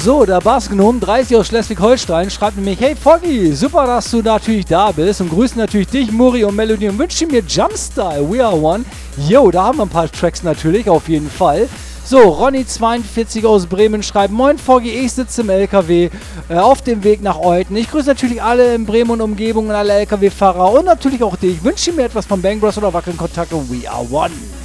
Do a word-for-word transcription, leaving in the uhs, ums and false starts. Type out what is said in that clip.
So, der Bassgnom dreißig aus Schleswig-Holstein schreibt nämlich: Hey Foggy, super, dass du natürlich da bist und grüßen natürlich dich, Muri und Melody und wünsche mir Jumpstyle, We Are One. Yo, da haben wir ein paar Tracks natürlich, auf jeden Fall. So, Ronny zweiundvierzig aus Bremen schreibt: Moin Foggy, ich sitze im L K W äh, auf dem Weg nach Euten. Ich grüße natürlich alle in Bremen und Umgebung und alle L K W-Fahrer und natürlich auch dich. Ich wünsche mir etwas von Bang Bros oder Wackeln Kontakt und We Are One.